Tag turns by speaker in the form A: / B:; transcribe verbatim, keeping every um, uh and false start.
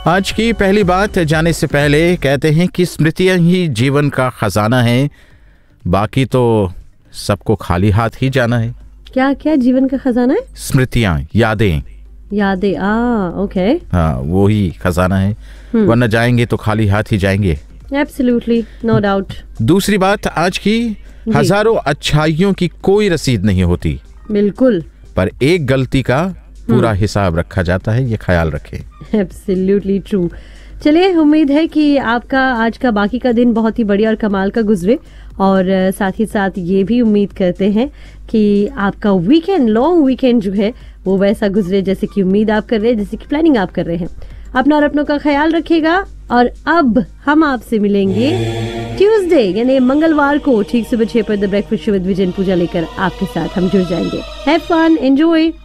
A: आज की पहली बात जाने से पहले कहते हैं कि स्मृतियां ही जीवन का खजाना है, बाकी तो सबको खाली हाथ ही जाना है।
B: क्या क्या जीवन का खजाना है?
A: स्मृतियां, यादें।
B: यादें, आ ओके।
A: हाँ, वो ही खजाना है, वरना जाएंगे तो खाली हाथ ही जाएंगे।
B: Absolutely, no doubt.
A: दूसरी बात आज की, हजारों अच्छाइयों की कोई रसीद नहीं होती,
B: बिल्कुल,
A: पर एक गलती का पूरा हिसाब रखा जाता है, ये ख्याल रखें।
B: Absolutely true. चलिए, उम्मीद है कि आपका आज का बाकी का दिन बहुत ही बढ़िया और कमाल का गुजरे, और साथ ही साथ ये भी उम्मीद करते हैं कि आपका वीकेंड, लॉन्ग वीकेंड जो है वो वैसा गुजरे जैसे कि उम्मीद आप कर रहे हैं, जैसे कि प्लानिंग आप कर रहे हैं। अपना और अपनों का ख्याल रखिएगा, और अब हम आपसे मिलेंगे ट्यूसडे यानी मंगलवार को ठीक सुबह छह पर द ब्रेकफास्ट शो विद विजय पूजा लेकर आपके साथ हम जुड़ जाएंगे। Have fun, enjoy.